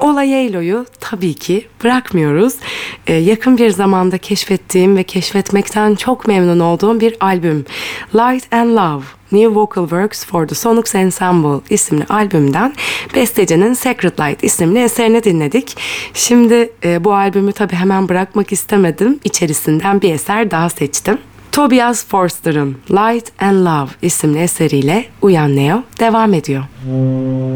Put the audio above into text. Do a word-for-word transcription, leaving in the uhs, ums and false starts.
Ola Yaylo'yu tabii ki bırakmıyoruz. Ee, yakın bir zamanda keşfettiğim ve keşfetmekten çok memnun olduğum bir albüm. Light and Love, New Vocal Works for the Sonics Ensemble isimli albümden bestecinin Sacred Light isimli eserini dinledik. Şimdi e, bu albümü tabii hemen bırakmak istemedim. İçerisinden bir eser daha seçtim. Tobias Forster'ın Light and Love isimli eseriyle Uyan Neo devam ediyor.